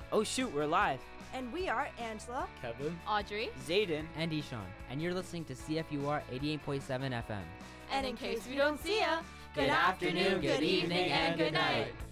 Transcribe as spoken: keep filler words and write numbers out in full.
Oh shoot, we're live. And we are Angela, Kevin, Audrey, Zayden, and Ishan, and you're listening to C F U R eighty-eight point seven F M. And in case we don't see ya, good afternoon, good evening, and good night.